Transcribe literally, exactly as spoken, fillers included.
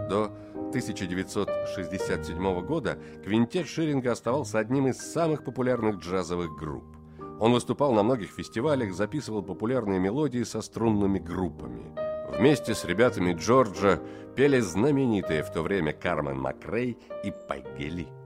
До тысяча девятьсот шестьдесят седьмого года квинтет Шиллинга оставался одним из самых популярных джазовых групп. Он выступал на многих фестивалях, записывал популярные мелодии со струнными группами. Вместе с ребятами Джорджа пели знаменитые в то время Кармен Макрей и Пегги Ли.